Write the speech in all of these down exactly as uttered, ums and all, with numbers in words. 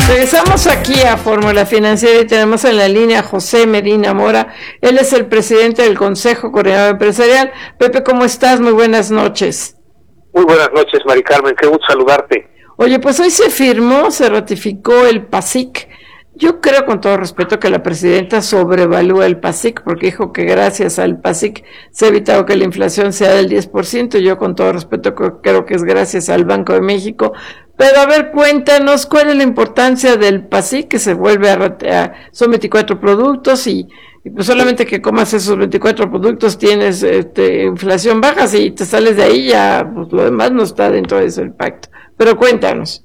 Regresamos aquí a Fórmula Financiera y tenemos en la línea a José Medina Mora. Él es el presidente del Consejo Coordinador Empresarial. Pepe, ¿cómo estás? Muy buenas noches. Muy buenas noches, Mari Carmen, qué gusto saludarte. Oye, pues hoy se firmó, se ratificó el PASIC. Yo creo, con todo respeto, que la presidenta sobrevalúa el PASIC, porque dijo que gracias al PASIC se ha evitado que la inflación sea del diez por ciento. Yo, con todo respeto, creo que es gracias al Banco de México. Pero a ver, cuéntanos, ¿cuál es la importancia del PASIC, que se vuelve a, a son veinticuatro productos y, y pues solamente que comas esos veinticuatro productos tienes este, inflación baja, si te sales de ahí ya, pues lo demás no está dentro de ese pacto. Pero cuéntanos.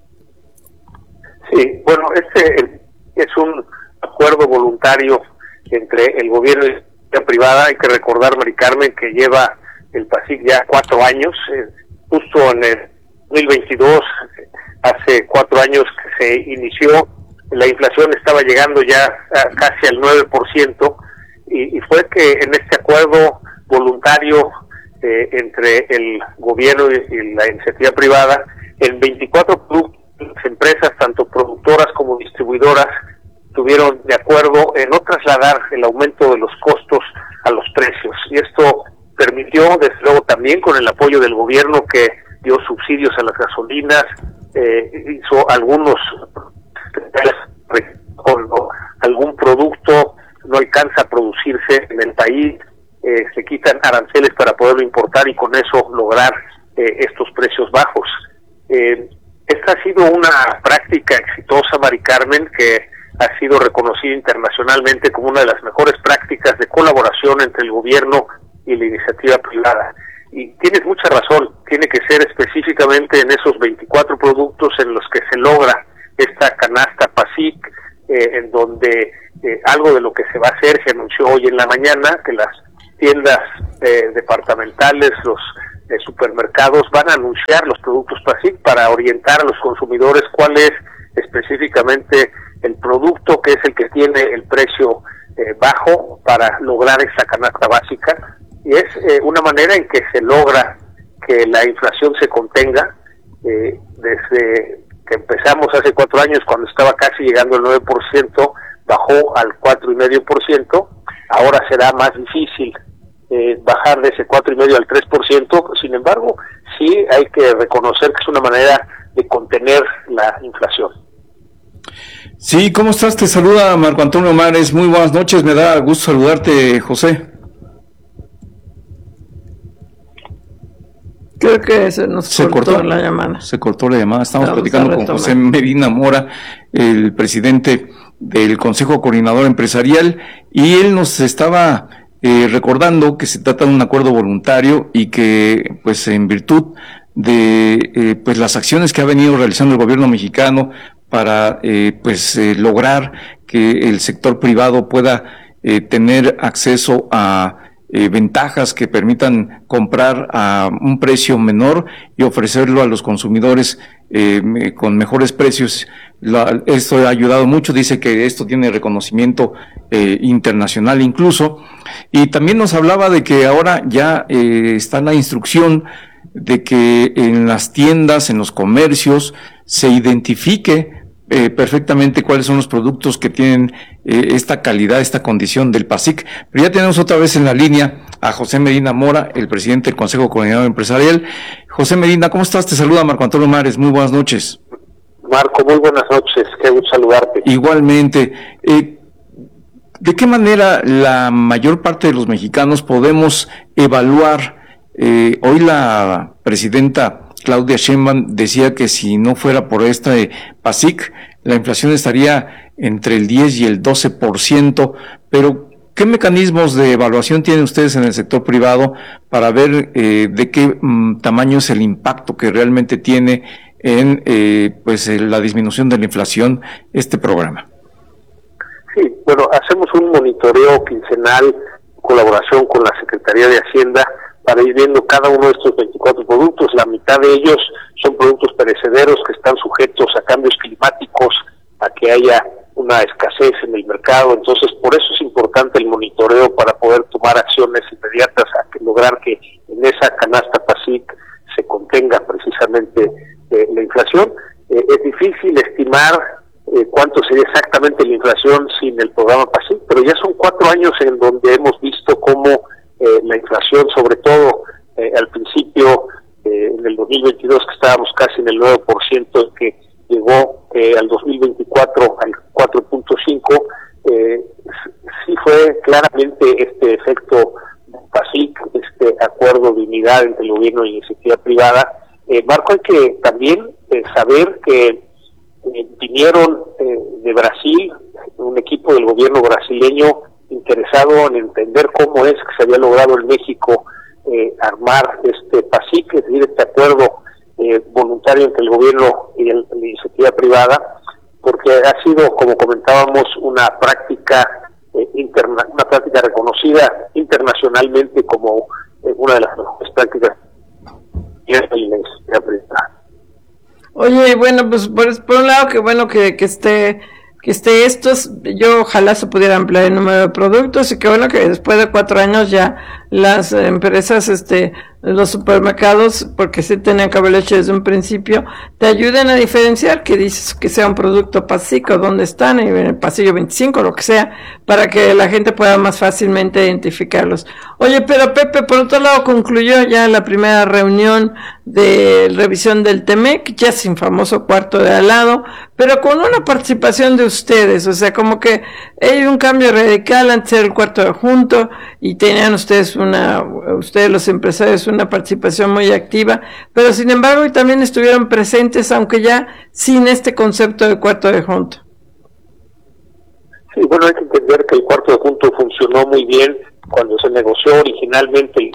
Sí, bueno, este es un acuerdo voluntario entre el gobierno y la privada. Hay que recordar, Mari Carmen, que lleva el PASIC ya cuatro años, eh, justo en el dos mil veintidós, hace cuatro años que se inició, la inflación estaba llegando ya a casi al nueve por ciento, y, y fue que en este acuerdo voluntario eh, entre el gobierno y, y la iniciativa privada, en veinticuatro productos, las empresas, tanto productoras como distribuidoras, tuvieron de acuerdo en no trasladar el aumento de los costos a los precios, y esto permitió, desde luego también con el apoyo del gobierno, que dio subsidios a las gasolinas, eh, hizo algunos, cuando algún producto no alcanza a producirse en el país, eh, se quitan aranceles para poderlo importar y con eso lograr eh, estos precios bajos. Eh, esta ha sido una práctica exitosa, Mari Carmen, que ha sido reconocida internacionalmente como una de las mejores prácticas de colaboración entre el gobierno y la iniciativa privada. Y tienes mucha razón, tiene que ser específicamente en esos veinticuatro productos en los que se logra esta canasta PASIC, eh, en donde eh, algo de lo que se va a hacer se anunció hoy en la mañana, que las tiendas eh, departamentales, los eh, supermercados van a anunciar los productos PASIC para orientar a los consumidores cuál es específicamente el producto que es el que tiene el precio eh, bajo para lograr esta canasta básica. Y es eh, una manera en que se logra que la inflación se contenga. Eh, desde que empezamos hace cuatro años, cuando estaba casi llegando al nueve por ciento, bajó al cuatro coma cinco por ciento. Ahora será más difícil eh, bajar de ese cuatro coma cinco al tres por ciento. Sin embargo, sí hay que reconocer que es una manera de contener la inflación. Sí, ¿cómo estás? Te saluda Marco Antonio Mares. Muy buenas noches, me da gusto saludarte, José. Creo que se nos se cortó, cortó la llamada. Se cortó la llamada. Estamos Vamos platicando con José Medina Mora, el presidente del Consejo Coordinador Empresarial, y él nos estaba eh, recordando que se trata de un acuerdo voluntario y que, pues, en virtud de eh, pues las acciones que ha venido realizando el gobierno mexicano para eh, pues eh, lograr que el sector privado pueda eh, tener acceso a Eh, ventajas que permitan comprar a un precio menor y ofrecerlo a los consumidores eh, me, con mejores precios. La, esto ha ayudado mucho, dice que esto tiene reconocimiento eh, internacional incluso, y también nos hablaba de que ahora ya eh, está la instrucción de que en las tiendas, en los comercios, se identifique Eh, perfectamente cuáles son los productos que tienen eh, esta calidad, esta condición del PASIC. Pero ya tenemos otra vez en la línea a José Medina Mora, el presidente del Consejo Coordinador Empresarial. José Medina, ¿cómo estás? Te saluda Marco Antonio Mares, muy buenas noches. Marco, muy buenas noches, qué gusto saludarte. Igualmente. Eh, ¿de qué manera la mayor parte de los mexicanos podemos evaluar? Eh, hoy la presidenta Claudia Sheinbaum decía que si no fuera por este PASIC, la inflación estaría entre el diez y el doce por ciento, pero ¿qué mecanismos de evaluación tienen ustedes en el sector privado para ver eh, de qué mm, tamaño es el impacto que realmente tiene en eh, pues en la disminución de la inflación este programa? Sí, bueno, hacemos un monitoreo quincenal en colaboración con la Secretaría de Hacienda para ir viendo cada uno de estos veinticuatro productos. La mitad de ellos son productos perecederos que están sujetos a cambios climáticos, a que haya una escasez en el mercado. Entonces, por eso es importante el monitoreo para poder tomar acciones inmediatas a que lograr que en esa canasta PASIC se contenga precisamente eh, la inflación. Eh, es difícil estimar eh, cuánto sería exactamente la inflación sin el programa PASIC, pero ya son cuatro años en donde hemos visto cómo eh, la inflación, sobre todo eh, al principio, eh, en el dos mil veintidós, que estábamos casi en el nueve por ciento, que llegó eh, al dos mil veinticuatro al cuatro punto cinco por ciento, eh, sí fue claramente este efecto PASIC, este acuerdo de unidad entre el gobierno y la iniciativa privada. Eh, Marco, hay que también eh, saber que eh, vinieron eh, de Brasil, un equipo del gobierno brasileño interesado en entender cómo es que se había logrado en México eh, armar este PASIC, es decir, este acuerdo eh, voluntario entre el gobierno y el, la iniciativa privada, porque ha sido, como comentábamos, una práctica eh, interna, una práctica reconocida internacionalmente como eh, una de las mejores prácticas y la iniciativa privada. Oye, bueno, pues por, por un lado que bueno que, que esté que esté esto, yo ojalá se pudiera ampliar el número de productos y que bueno que después de cuatro años ya las empresas, este, los supermercados, porque sí tenían que haberlo hecho desde un principio, te ayuden a diferenciar que dices que sea un producto PASIC o dónde están, en el pasillo veinticinco, lo que sea, para que la gente pueda más fácilmente identificarlos. Oye, pero Pepe, por otro lado, concluyó ya la primera reunión de revisión del TEMEC, ya sin famoso cuarto de al lado, pero con una participación de ustedes, o sea, como que hay un cambio radical antes era el cuarto de junto y tenían ustedes una, ustedes los empresarios, una participación muy activa, pero sin embargo también estuvieron presentes, aunque ya sin este concepto de cuarto de junto. Sí, bueno, hay que entender que el cuarto de junto funcionó muy bien cuando se negoció originalmente.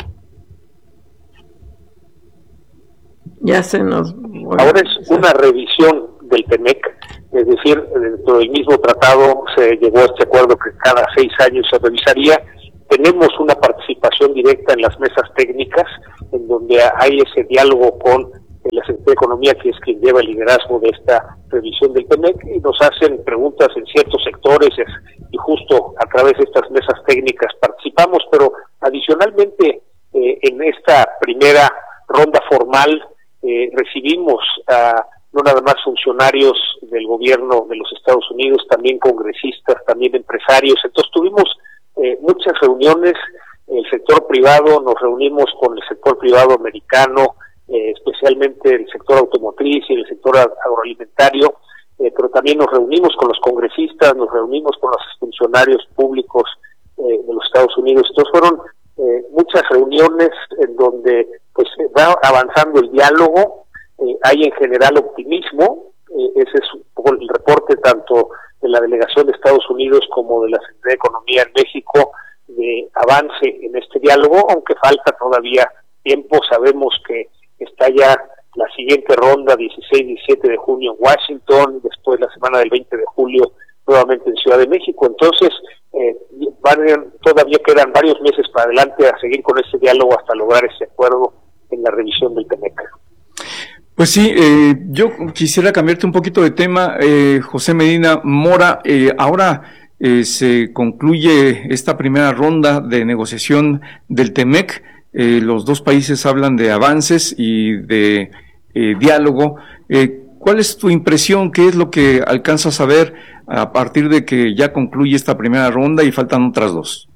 Ya se nos... Bueno, ahora es una revisión del TEMEC, es decir, dentro del mismo tratado se llegó a este acuerdo que cada seis años se revisaría. Tenemos una participación directa en las mesas técnicas, en donde hay ese diálogo con la Secretaría de Economía, que es quien lleva el liderazgo de esta revisión del TEMEC, y nos hacen preguntas en ciertos sectores, y justo a través de estas mesas técnicas participamos, pero adicionalmente eh, en esta primera ronda formal eh, recibimos a no nada más funcionarios del gobierno de los Estados Unidos, también congresistas, también empresarios. Entonces tuvimos eh, muchas reuniones, el sector privado, nos reunimos con el sector privado americano, eh, especialmente el sector automotriz y el sector agroalimentario, eh, pero también nos reunimos con los congresistas, nos reunimos con los funcionarios públicos eh, de los Estados Unidos. Entonces fueron eh, muchas reuniones en donde pues va avanzando el diálogo. Eh, hay en general optimismo, eh, ese es un poco el reporte tanto de la delegación de Estados Unidos como de la Secretaría de Economía en México, de avance en este diálogo, aunque falta todavía tiempo. Sabemos que está ya la siguiente ronda, dieciséis y diecisiete de junio en Washington, después la semana del veinte de julio nuevamente en Ciudad de México. Entonces, eh, van, todavía quedan varios meses para adelante a seguir con ese diálogo hasta lograr ese acuerdo en la revisión del TEMEC. Pues sí, eh, yo quisiera cambiarte un poquito de tema, eh, José Medina Mora. Eh, ahora eh, se concluye esta primera ronda de negociación del TEMEC. Eh, los dos países hablan de avances y de eh, diálogo. Eh, ¿Cuál es tu impresión? ¿Qué es lo que alcanzas a ver a partir de que ya concluye esta primera ronda y faltan otras dos?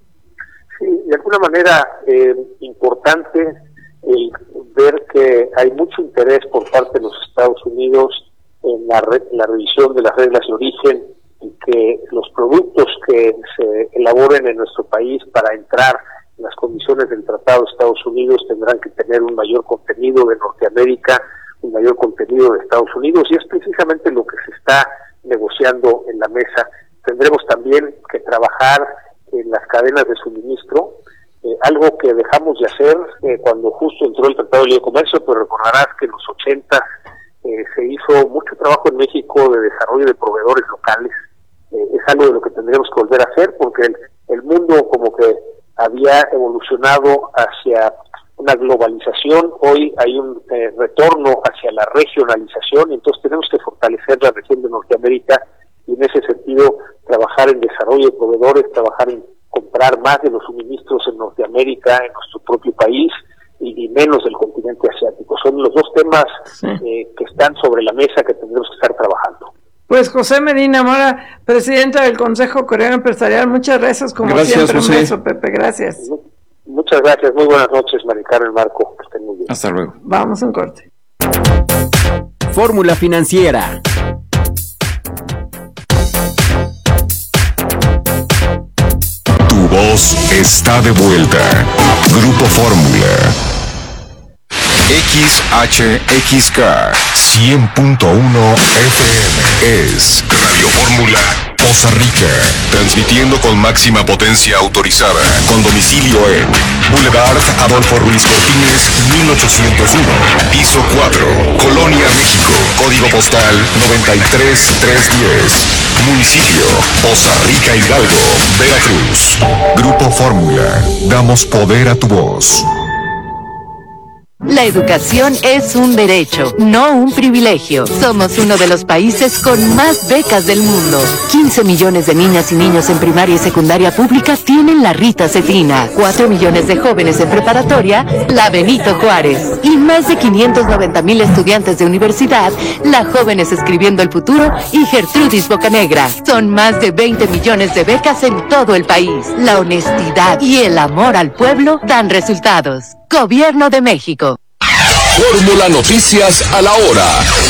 Sí, de alguna manera eh, importante el ver que hay mucho interés por parte de los Estados Unidos en la, re, la revisión de las reglas de origen, y que los productos que se elaboren en nuestro país para entrar en las condiciones del Tratado de Estados Unidos tendrán que tener un mayor contenido de Norteamérica, un mayor contenido de Estados Unidos, y es precisamente lo que se está negociando en la mesa. Tendremos también que trabajar en las cadenas de suministro, Eh, algo que dejamos de hacer eh, cuando justo entró el Tratado de Libre Comercio, pero recordarás que en los ochenta eh, se hizo mucho trabajo en México de desarrollo de proveedores locales. Eh, es algo de lo que tendremos que volver a hacer, porque el, el mundo como que había evolucionado hacia una globalización. Hoy hay un eh, retorno hacia la regionalización, y entonces tenemos que fortalecer la región de Norteamérica, y en ese sentido trabajar en desarrollo de proveedores, trabajar en comprar más de los suministros en Norteamérica, en nuestro propio país, y, y menos del continente asiático. Son los dos temas sí. eh, que están sobre la mesa que tendremos que estar trabajando. Pues José Medina Mora, presidente del Consejo Coreano Empresarial, muchas gracias, como gracias, siempre, José. un beso, Pepe, gracias. Muchas gracias, muy buenas noches, Mari Carmen, Marco, que estén muy bien. Hasta luego. Vamos a un corte. Fórmula Financiera. Tu voz está de vuelta. Grupo Fórmula. X H X K cien punto uno F M es Radio Fórmula Poza Rica, transmitiendo con máxima potencia autorizada, con domicilio en Boulevard Adolfo Ruiz Cortines, mil ochocientos uno, piso cuatro, Colonia, México, código postal noventa y tres mil trescientos diez, municipio Poza Rica, Hidalgo, Veracruz. Grupo Fórmula, damos poder a tu voz. La educación es un derecho, no un privilegio. Somos uno de los países con más becas del mundo. quince millones de niñas y niños en primaria y secundaria pública tienen la Rita Cetina. cuatro millones de jóvenes en preparatoria, la Benito Juárez. Y más de quinientos noventa mil estudiantes de universidad, la Jóvenes Escribiendo el Futuro y Gertrudis Bocanegra. Son más de veinte millones de becas en todo el país. La honestidad y el amor al pueblo dan resultados. Gobierno de México. Fórmula Noticias a la hora.